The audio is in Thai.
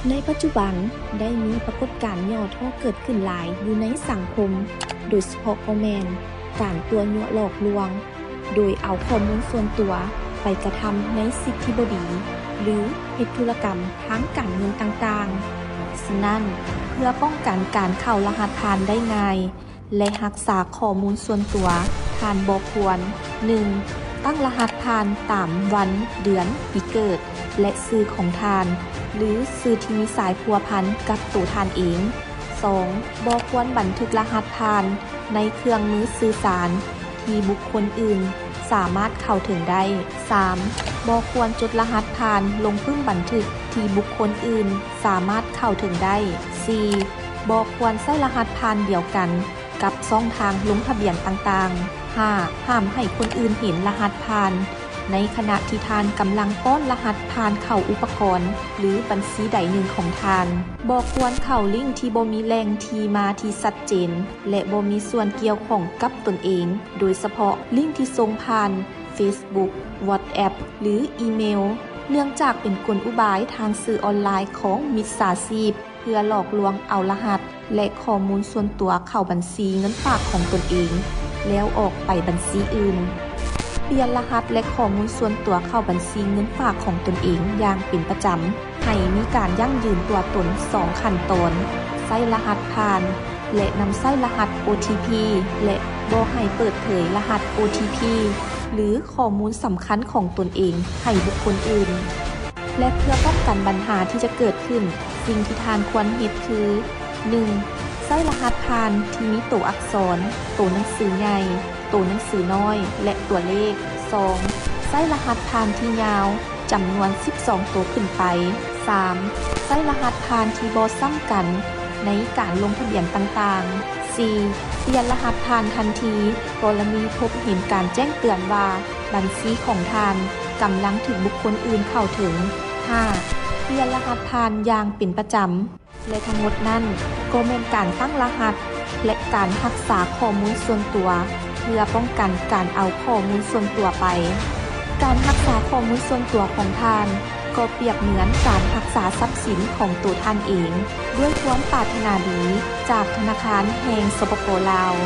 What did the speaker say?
ในปัจจุบันได้มีปรากฏการณ์ย่อท่อเกิดขึ้นหลายอยู่ในสังคมโดยเฉพาะก็แม่นการตัวยั่วหลอกลวงโดยเอาข้อมูลส่วนตัวไปกระทำในสิ่งที่บ่ดีหรือเฮ็ดธุรกรรมทางการเงินต่างๆฉะนั้นเพื่อป้องกันการเข้ารหัสผ่านได้ง่ายและรักษาข้อมูลส่วนตัวท่านบ่ควร 1. ตั้งรหัสผ่านตามวันเดือนปีเกิดและชื่อของท่านหรือชื่อที่มีสายพัวพันกับตัวท่านเอง 2. บ่ควรบันทึกรหัสผ่านในเครื่องมือสื่อสารที่บุคคลอื่นสามารถเข้าถึงได้ 3. บ่ควรจดรหัสผ่านลงพึ่งบันทึกที่บุคคลอื่นสามารถเข้าถึงได้ 4. บ่ควรใช้รหัสผ่านเดียวกันกับช่องทางลงทะเบียนต่างๆ 5. ห้ามให้คนอื่นเห็นรหัสผ่านในขณะที่ทานกำลังป้อนรหัสผ่านเข้าอุปกรณ์หรือบัญชีใดหนึ่งของทานบ่ควรเข้าลิงก์ที่บ่มีแหล่งที่มาที่ชัดเจนและบ่มีส่วนเกี่ยวข้องกับตนเองโดยเฉพาะลิงก์ที่ส่งผ่าน Facebook WhatsApp หรืออีเมลเนื่องจากเป็นกลอุบายทางสื่อออนไลน์ของมิจฉาชีพเพื่อหลอกลวงเอารหัสและข้อมูลส่วนตัวเข้าบัญชีเงินฝากของตนเองแล้วออกไปบัญชีอื่นเปลี่ยนรหัสและข้อมูลส่วนตัวเข้าบัญชีเงินฝากของตนเองอย่างเป็นประจำให้มีการยั่งยืนตัวตน2ขั้นตอนใช้รหัสผ่านและนำใช้รหัส OTP และบ่ให้เปิดเผยรหัส OTP หรือข้อมูลสำคัญของตนเองให้บุคคลอื่นและเพื่อป้องกันปัญหาที่จะเกิดขึ้นสิ่งที่ทานควรเฮ็ดคือ 1. ใช้รหัสผ่านที่มีตัวอักษรตัวหนังสือใหญ่ตัวหนังสือน้อยและตัวเลข 2. ใช้รหัสผ่านที่ยาวจำนวน12ตัวขึ้นไป 3. ใช้รหัสผ่านที่บ่ซ้ำกันในการลงทะเบียนต่างๆ 4. เปลี่ยนรหัสผ่านทันทีกรณีพบเห็นการแจ้งเตือนว่าบัญชีของท่านกำลังถึงบุคคลอื่นเข้าถึง 5. เปลี่ยนรหัสผ่านอย่างเป็นประจำและทั้งหมดนั้นก็เป็นการตั้งรหัสและการรักษาข้อมูลส่วนตัวเพื่อป้องกันการเอาข้อมูลส่วนตัวไปการรักษาข้อมูลส่วนตัวของท่านก็เปรียบเหมือนการรักษาทรัพย์สินของตัวท่านเองด้วยความปรารถนาดีจากธนาคารแห่งสปป.ลาว